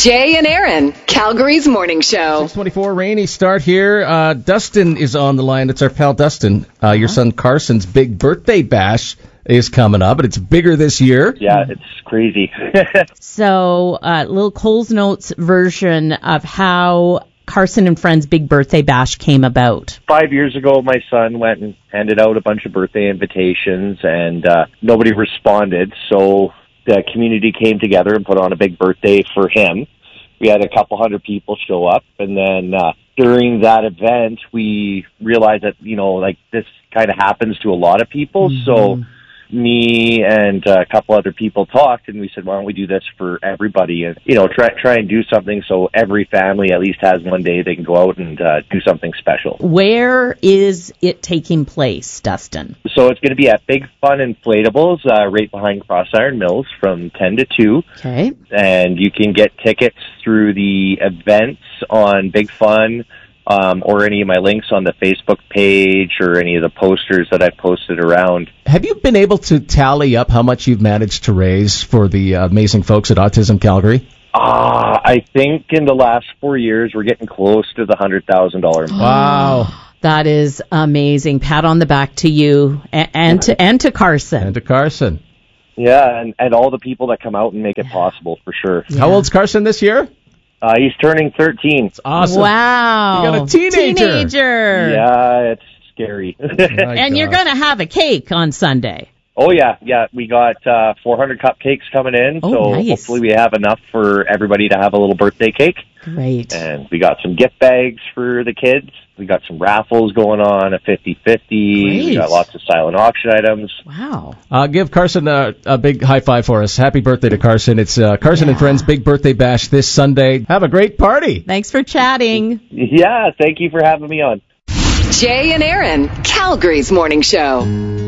Jay and Aaron, Calgary's morning show. 6:24, rainy start here. Dustin is on the line. It's our pal Dustin. Your son Carson's big birthday bash is coming up, and it's bigger this year. Yeah, it's crazy. So, little Coles Notes version of how Carson and Friends' big birthday bash came about. 5 years ago, my son went and handed out a bunch of birthday invitations, and nobody responded, so the community came together and put on a big birthday for him. We had a couple hundred people show up, and then during that event, we realized that, this kind of happens to a lot of people, so me and a couple other people talked, and we said, why don't we do this for everybody and, try and do something so every family at least has one day they can go out and do something special. Where is it taking place, Dustin? So it's going to be at Big Fun Inflatables right behind Crossiron Mills from 10 to 2. Okay. And you can get tickets through the events on Big Fun, or any of my links on the Facebook page or any of the posters that I've posted around. Have you been able to tally up how much you've managed to raise for the amazing folks at Autism Calgary? I think in the last 4 years, we're getting close to the $100,000 mark. Wow. That is amazing. Pat on the back to you and to Carson. And to Carson. Yeah, and all the people that come out and make it possible, for sure. Yeah. How old's Carson this year? He's turning 13. It's awesome. Wow. You got a teenager. Yeah, it's scary. And you're going to have a cake on Sunday. Oh, yeah. We got 400 cupcakes coming in, so nice. Hopefully we have enough for everybody to have a little birthday cake. Great. And we got some gift bags for the kids. We got some raffles going on, a 50-50. Great. We got lots of silent auction items. Wow. Give Carson a big high five for us. Happy birthday to Carson. It's Carson and Friends' big birthday bash this Sunday. Have a great party. Thanks for chatting. Yeah, thank you for having me on. Jay and Aaron, Calgary's morning show.